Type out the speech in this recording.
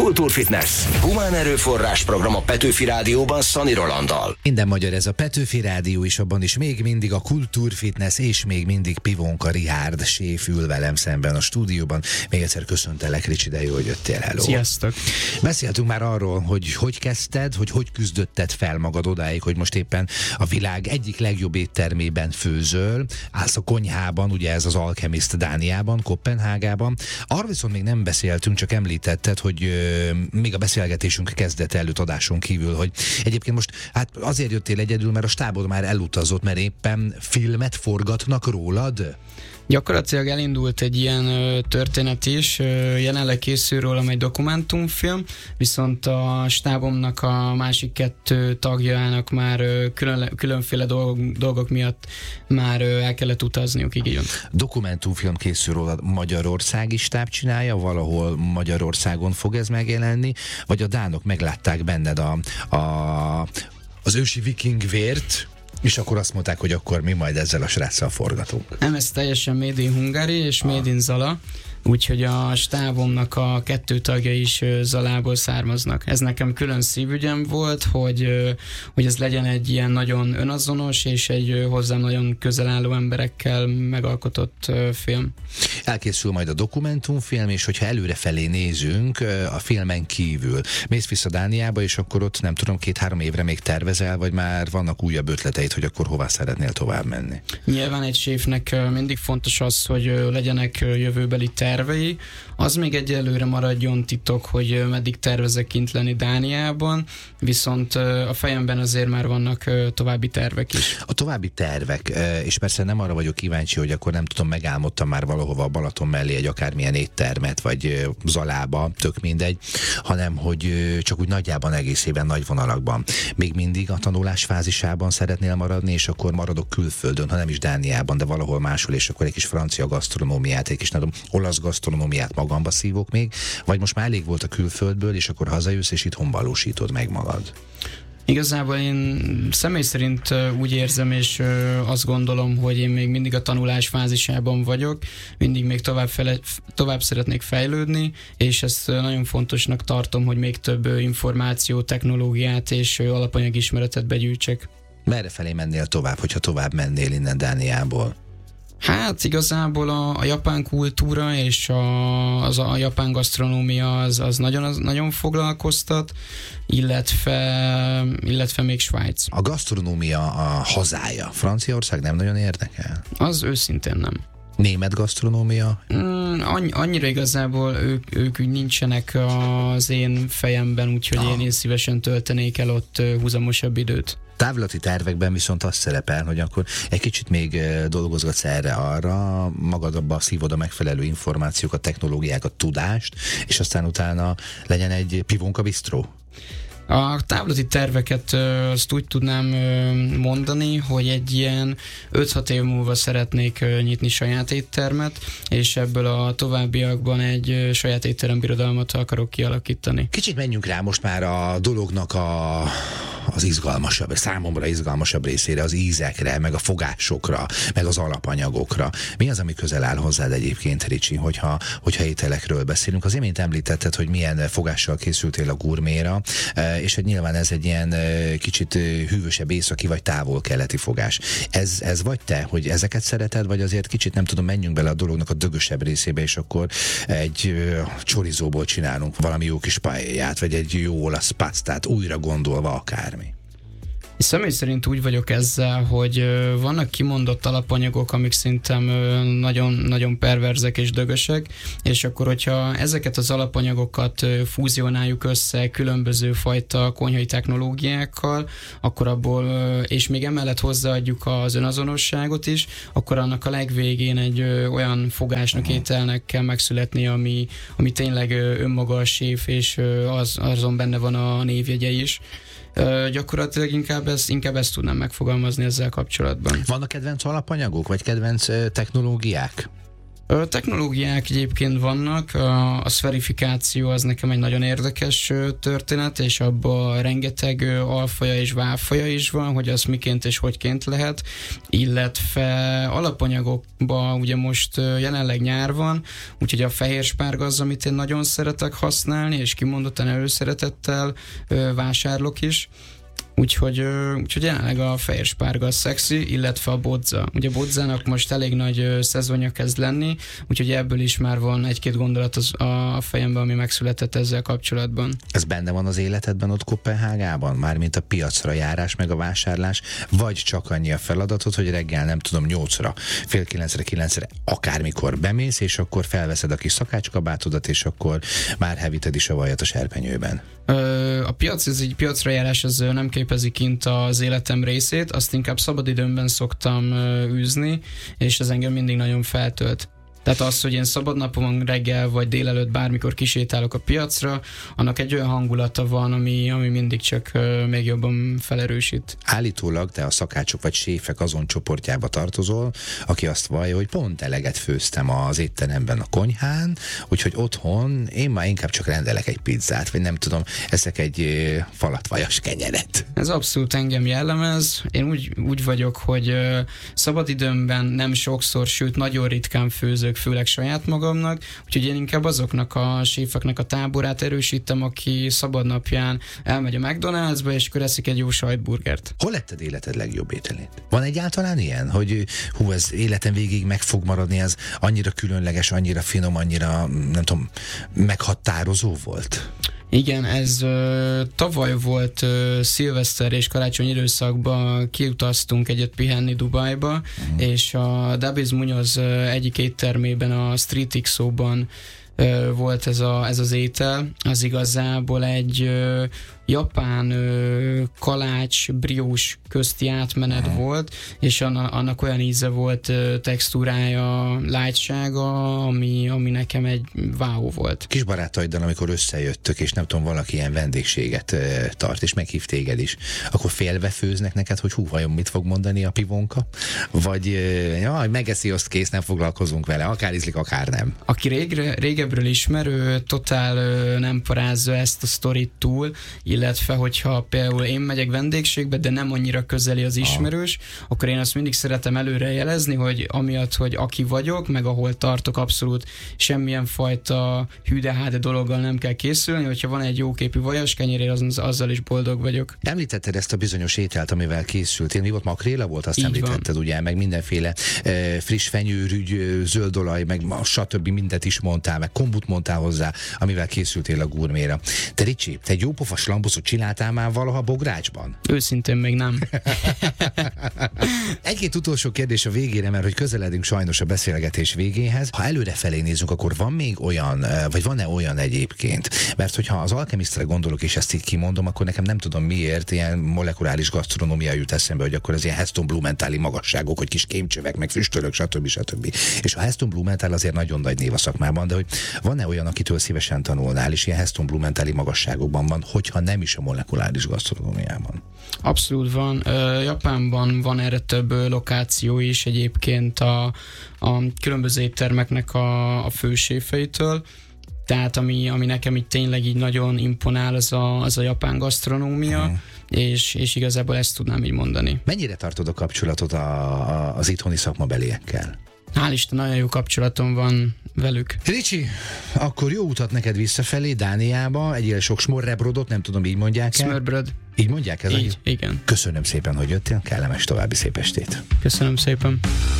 Kultúrfitness. Humán erőforrás program a Petőfi Rádióban Szani Rolanddal. Minden magyar, ez a Petőfi Rádió is, abban is még mindig a Kultúrfitness, és még mindig Pivonka Richárd séf ül velem szemben a stúdióban. Még egyszer köszöntelek, Ricsi, de jó, hogy jöttél. Hello. Sziasztok! Beszéltünk már arról, hogy kezdted, hogy küzdötted fel magad odáig, hogy most éppen a világ egyik legjobb éttermében főzöl, állsz a konyhában, ugye ez az Alchemist Dániában, Koppenhágában. Arról viszont még nem beszéltünk, csak említetted, hogy még a beszélgetésünk kezdete előtt adáson kívül, hogy egyébként most hát azért jöttél egyedül, mert a stábod már elutazott, mert éppen filmet forgatnak rólad? Gyakorlatilag elindult egy ilyen történet is, jelenleg készül rólam egy dokumentumfilm, viszont a stábomnak a másik 2 tagjának már különféle dolgok miatt már el kellett utazniuk, így. Dokumentumfilm készül rólad, magyarországi stáb csinálja, valahol Magyarországon fog ez megjelenni, vagy a dánok meglátták benned az ősi viking vért, és akkor azt mondták, hogy akkor mi majd ezzel a sráccal forgatunk. Nem, ez teljesen Made in Hungary és Made in Zala, úgyhogy a stábomnak a 2 tagja is Zalából származnak. Ez nekem külön szívügyem volt, hogy ez legyen egy ilyen nagyon önazonos és egy hozzám nagyon közel álló emberekkel megalkotott film. Elkészül majd a dokumentumfilm, és hogyha előrefelé nézünk a filmen kívül, mész vissza Dániába, és akkor ott nem tudom, 2-3 évre még tervezel, vagy már vannak újabb ötleteid, hogy akkor hová szeretnél tovább menni? Nyilván egy séfnek mindig fontos az, hogy legyenek jövőbeli tervei. Az még egyelőre maradjon titok, hogy meddig tervezek kint lenni Dániában, viszont a fejemben azért már vannak további tervek is. A további tervek, és persze nem arra vagyok kíváncsi, hogy akkor nem tudom, megálmodtam már valahova a Balaton mellé egy akármilyen éttermet, vagy Zalába, tök mindegy, hanem hogy csak úgy nagyjában, egészében, nagy vonalakban. Még mindig a tanulás fázisában szeretnél maradni, és akkor maradok külföldön, ha nem is Dániában, de valahol máshol, és akkor egy kis francia gasztronómiát, egy kis olasz gasztronómiát magamba szívok még, vagy most már elég volt a külföldből, és akkor hazajössz, és itthon valósítod meg magad? Igazából én személy szerint úgy érzem, és azt gondolom, hogy én még mindig a tanulás fázisában vagyok, mindig még tovább szeretnék fejlődni, és ezt nagyon fontosnak tartom, hogy még több információ, technológiát és alapanyagismeretet begyűjtsek. Merre felé mennél tovább, hogyha tovább mennél innen Dániából? Hát igazából a japán kultúra és a japán gasztronómia az nagyon foglalkoztat, illetve még Svájc. A gasztronómia a hazája. Franciaország nem nagyon érdekel? Az őszintén nem. Német gasztronómia? Annyira igazából ők úgy nincsenek az én fejemben, úgyhogy én szívesen töltenék el ott húzamosabb időt. Távlati tervekben viszont azt szerepel, hogy akkor egy kicsit még dolgozgatsz erre-arra, magadba szívod a megfelelő információkat, technológiákat, tudást, és aztán utána legyen egy Pivonka bistró. A távlati terveket azt úgy tudnám mondani, hogy egy ilyen 5-6 év múlva szeretnék nyitni saját éttermet, és ebből a továbbiakban egy saját étterembirodalmat akarok kialakítani. Kicsit menjünk rá most már a dolognak az izgalmasabb, számomra izgalmasabb részére, az ízekre, meg a fogásokra, meg az alapanyagokra. Mi az, ami közel áll hozzád egyébként, Ricsi, hogyha ételekről beszélünk? Az imént említetted, hogy milyen fogással készültél a gurméra, és hogy nyilván ez egy ilyen kicsit hűvösebb északi vagy távol-keleti fogás. Ez vagy te, hogy ezeket szereted, vagy azért kicsit, nem tudom, menjünk bele a dolognak a dögösebb részébe, és akkor egy csorizóból csinálunk valami jó kis paellát, vagy egy jó olasz pasztát, újra gondolva akármi. Személy szerint úgy vagyok ezzel, hogy vannak kimondott alapanyagok, amik szerintem nagyon perverzek és dögösek, és akkor, hogyha ezeket az alapanyagokat fúzionáljuk össze különböző fajta konyhai technológiákkal, akkor abból, és még emellett hozzáadjuk az önazonosságot is, akkor annak a legvégén egy olyan fogásnak, ételnek kell megszületni, ami tényleg önmaga a séf, és azon benne van a névjegye is. Gyakorlatilag inkább ezt tudnám megfogalmazni ezzel kapcsolatban. Vannak kedvenc alapanyagok, vagy kedvenc technológiák? Technológiák egyébként vannak, a szferifikáció az nekem egy nagyon érdekes történet, és abban rengeteg alfaja és válfaja is van, hogy az miként és hogyként lehet, illetve alapanyagokban ugye most jelenleg nyár van, úgyhogy a fehérspárga az, amit én nagyon szeretek használni, és kimondottan előszeretettel vásárlok is. Úgyhogy jelenleg a fehérspárga szexi, illetve a bodza. Ugye a bodzának most elég nagy szezonja kezd lenni, úgyhogy ebből is már van egy-két gondolat a fejemben, ami megszületett ezzel kapcsolatban. Ez benne van az életedben ott Koppenhágában? Mármint a piacra járás, meg a vásárlás, vagy csak annyi a feladatod, hogy reggel nem tudom 8-ra, fél 9-re, 9-re, akármikor bemész, és akkor felveszed a kis szakácskabátodat, és akkor már hevíted is a vajat a serpenyőben. A piac, ez így piacra járás, az nem képezi kint az életem részét, azt inkább szabadidőmben szoktam űzni, és ez engem mindig nagyon feltölt. Tehát az, hogy én szabadnapon reggel vagy délelőtt bármikor kisétálok a piacra, annak egy olyan hangulata van, ami mindig csak még jobban felerősít. Állítólag te a szakácsok vagy séfek azon csoportjába tartozol, aki azt vallja, hogy pont eleget főztem az étteremben a konyhán, úgyhogy otthon én már inkább csak rendelek egy pizzát, vagy nem tudom, eszek egy falatvajas kenyeret. Ez abszolút engem jellemez. Én úgy vagyok, hogy szabadidőmben nem sokszor, sőt nagyon ritkán főzök, főleg saját magamnak, úgyhogy én inkább azoknak a séfeknek a táborát erősítem, aki szabadnapján elmegy a McDonald'sba, és akkor eszik egy jó sajtburgert. Hol letted életed legjobb ételét? Van egyáltalán ilyen, hogy ez életem végig meg fog maradni, ez annyira különleges, annyira finom, annyira, nem tudom, meghatározó volt? Igen, ez tavaly volt szilveszter és karácsony időszakban, kiutaztunk egyet pihenni Dubajba, és a Dabiz Munoz egyik éttermében, a Street XO-ban volt ez az étel. Az igazából egy japán kalács, briós közti átmenet volt, és annak olyan íze volt, textúrája, lágysága, ami nekem egy wow volt. Kis barátaiddal, amikor összejöttök, és nem tudom, valaki ilyen vendégséget tart, és meghív téged is, akkor félve főznek neked, hogy vajon mit fog mondani a pivonka? Vagy jaj, megeszi, azt kész, nem foglalkozunk vele, akár ízlik, akár nem. Aki régebről ismerő, totál nem parázza ezt a sztorit túl, illetve hogyha például én megyek vendégségbe, de nem annyira közeli az ismerős, akkor én azt mindig szeretem előre jelezni, hogy amiatt, hogy aki vagyok, meg ahol tartok, abszolút semmilyen fajta hű-de-háde dologgal nem kell készülni, hogyha van egy jóképű vajas kenyér, azzal is boldog vagyok. Említetted ezt a bizonyos ételt, amivel készültél. Mi volt, makréla volt? Azt így említetted, van. Ugye, meg mindenféle friss fenyőrügy, zöldolaj, meg stb. Mindent is mondtál, meg kombut mondtál hozzá, amivel készültél a gurméra. Te Ricsi, te egy jópofa slambuszot csináltál már valaha bográcsban? Őszintén még nem. Egy-két utolsó kérdés a végére, mert hogy közeledünk sajnos a beszélgetés végéhez. Ha előrefelé nézzünk, akkor van még olyan, vagy van-e olyan egyébként? Mert hogyha az Alchemisttre gondolok, és ezt így kimondom, akkor nekem nem tudom miért ilyen molekuláris gasztronómia jut eszembe, hogy akkor az ilyen Heston Blumenthali magasságok, hogy kis kémcsövek, meg füstölök, stb. És a Heston Blumenthal azért nagyon nagy név a szakmában, de hogy van-e olyan, akitől szívesen tanulnál, és ilyen Heston Blumenthali magasságokban van, hogyha nem is a molekuláris gasztronómiában? Abszolút van. Japánban van erre több lokáció is egyébként a különböző éttermeknek a főséfeitől. Tehát ami nekem így tényleg így nagyon imponál, az a japán gasztronómia, és igazából ezt tudnám így mondani. Mennyire tartod a kapcsolatot az itthoni szakmabeliekkel? Hál' Isten, nagyon jó kapcsolatom van velük. Ricsi, akkor jó utat neked visszafelé Dániába, egyébként sok smorrebrodot, nem tudom, így mondják el? Smörbröd. Így mondják ez? Így, igen. Köszönöm szépen, hogy jöttél, kellemes további szép estét. Köszönöm szépen.